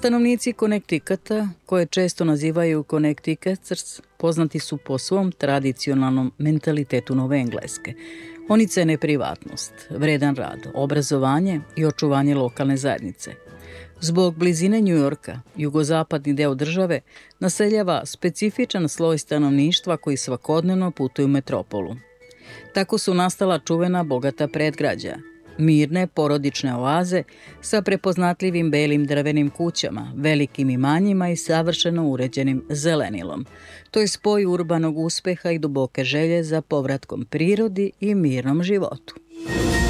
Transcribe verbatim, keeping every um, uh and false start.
Stanovnici Connecticuta, koje često nazivaju Connecticuters, poznati su po svom tradicionalnom mentalitetu Nove Engleske. Oni cene privatnost, vredan rad, obrazovanje i očuvanje lokalne zajednice. Zbog blizine New Yorka, jugozapadni deo države naseljava specifičan sloj stanovništva koji svakodnevno putuju u metropolu. Tako su nastala čuvena bogata predgrađa, mirne porodične oaze sa prepoznatljivim belim drvenim kućama, velikim imanjima i savršeno uređenim zelenilom. To je spoj urbanog uspeha i duboke želje za povratkom prirodi i mirnom životu.